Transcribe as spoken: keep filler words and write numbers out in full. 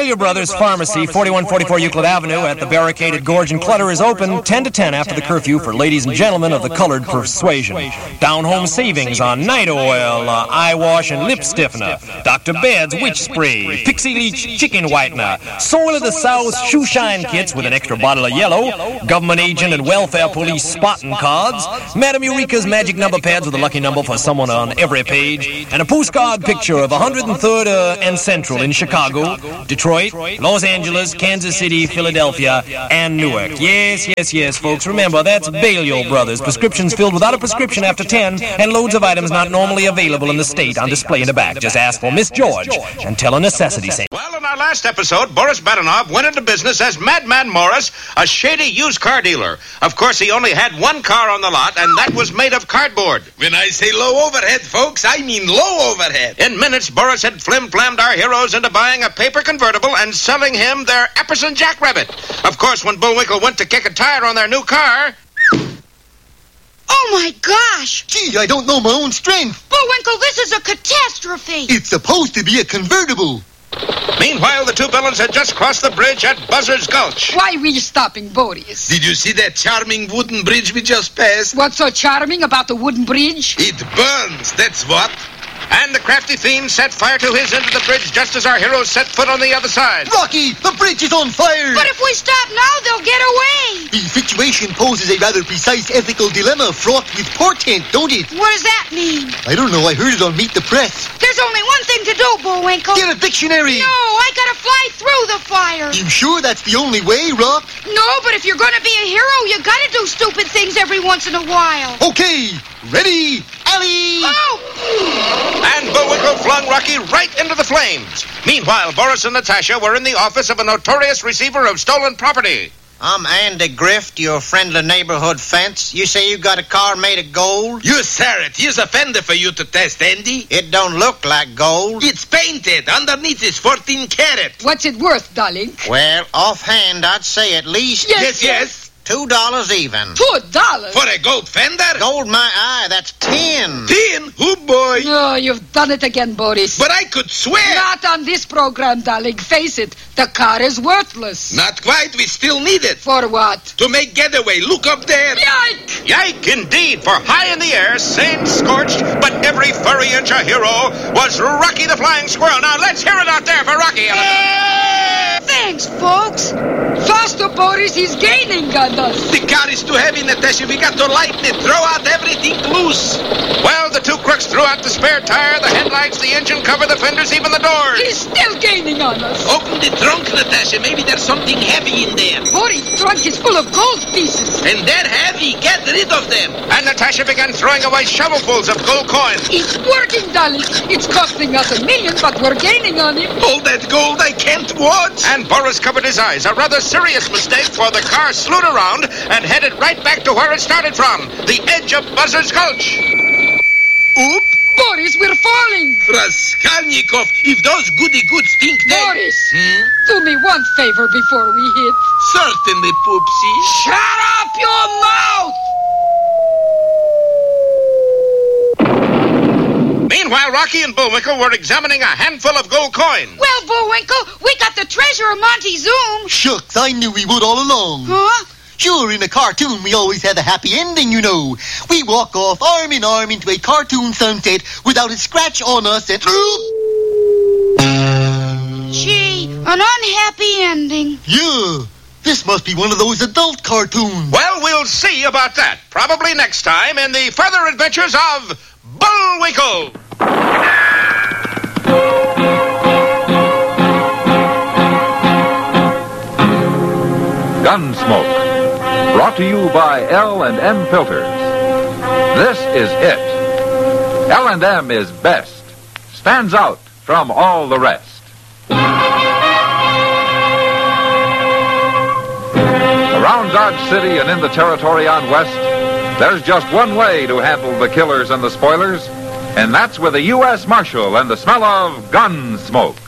Bailey Brothers Pharmacy, forty-one forty-four Euclid Avenue at the Barricaded Gorge in Clutter is open ten to ten after the curfew for ladies and gentlemen of the colored persuasion. Down-home savings on night oil, uh, eye wash and lip stiffener, Doctor Bed's witch spray, Pixie Leach chicken whitener, Soil of the South shoe shine kits with an extra bottle of yellow, government agent and welfare police spotting cards, Madame Eureka's magic number pads with a lucky number for someone on every page, and a postcard picture of one hundred third uh, and Central in Chicago, Detroit, Los Angeles, Kansas City, Philadelphia, and Newark. Yes, yes, yes, folks. Remember, that's Balliol Brothers. Prescriptions filled without a prescription after ten, and loads of items not normally available in the state on display in the back. Just ask for Miss George and tell a necessity saint. Well, in our last episode, Boris Badenov went into business as Madman Morris, a shady used car dealer. Of course, he only had one car on the lot, and that was made of cardboard. When I say low overhead, folks, I mean low overhead. In minutes, Boris had flim-flammed our heroes into buying a paper convertible and selling him their Epperson Jackrabbit. Of course, when Bullwinkle went to kick a tire on their new car... Oh, my gosh! Gee, I don't know my own strength. Bullwinkle, this is a catastrophe. It's supposed to be a convertible. Meanwhile, the two villains had just crossed the bridge at Buzzard's Gulch. Why were you stopping, Boris? Did you see that charming wooden bridge we just passed? What's so charming about the wooden bridge? It burns, that's what. And the crafty fiend set fire to his end of the bridge just as our heroes set foot on the other side. Rocky, the bridge is on fire! But if we stop now, they'll get away. The situation poses a rather precise ethical dilemma fraught with portent, don't it? What does that mean? I don't know. I heard it on Meet the Press. There's only one thing to do, Bullwinkle. Get a dictionary! No, I gotta fly through the fire. You sure that's the only way, Rock? No, but if you're gonna be a hero, you gotta do stupid things every once in a while. Okay, ready, Allie! Oh! And Bullwinkle flung Rocky right into the flames. Meanwhile, Boris and Natasha were in the office of a notorious receiver of stolen property. I'm Andy Grift, your friendly neighborhood fence. You say you got a car made of gold? You sir it. Here's a fender for you to test, Andy. It don't look like gold. It's painted. Underneath is fourteen karat. What's it worth, darling? Well, offhand, I'd say at least... Yes, yes. yes. Two dollars even. Two dollars? For a gold fender? Gold my eye, that's ten. Ten? Oh, boy. No, you've done it again, Boris. But I could swear. Not on this program, darling. Face it, the car is worthless. Not quite. We still need it. For what? To make getaway. Look up there. Yike! Yike, indeed. For high in the air, same scorched, but every furry inch a hero was Rocky the Flying Squirrel. Now, let's hear it out there for Rocky. Thanks, folks. Faster, Boris. He's gaining on us. The car is too heavy, Natasha. We got to lighten it. Throw out everything loose. Well, the two crooks threw out the spare tire, the headlights, the engine cover, the fenders, even the doors. He's still gaining on us. Open the trunk, Natasha. Maybe there's something heavy in there. Boris' trunk is full of gold pieces. And they're heavy. Get rid of them. And Natasha began throwing away shovelfuls of gold coins. It's working, darling. It's costing us a million, but we're gaining on it. All that gold I can't watch. And Boris covered his eyes. A rather serious mistake, for the car slewed around and headed right back to where it started from, the edge of Buzzard's Gulch. Oop! Boris, we're falling. Raskolnikov, if those goody-goods think they... Boris, hmm? do me one favor before we hit. Certainly, Poopsie. Shut up your mouth! Meanwhile, Rocky and Bullwinkle were examining a handful of gold coins. Well, Bullwinkle, we got the treasure of Monty Zoom. Shucks, I knew we would all along. Huh? Sure, in a cartoon, we always have a happy ending, you know. We walk off arm in arm into a cartoon sunset without a scratch on us and... Gee, an unhappy ending. Yeah, this must be one of those adult cartoons. Well, we'll see about that. Probably next time in the further adventures of Bullwinkle. Gunsmoke. Brought to you by L and M Filters. This is it. L and M is best. Stands out from all the rest. Around Dodge City and in the territory on West, there's just one way to handle the killers and the spoilers, and that's with a U S Marshal and the smell of Gunsmoke.